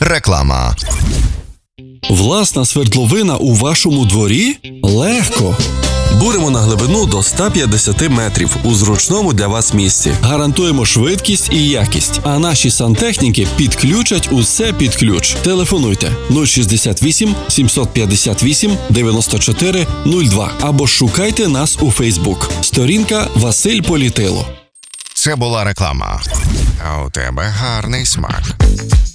Реклама. Власна свердловина у вашому дворі? Легко! Буримо на глибину до 150 метрів у зручному для вас місці. Гарантуємо швидкість і якість, а наші сантехніки підключать усе під ключ. Телефонуйте 068 758 94 02 або шукайте нас у Фейсбук. Сторінка Василь Політило. Це була реклама. А у тебе гарний смак.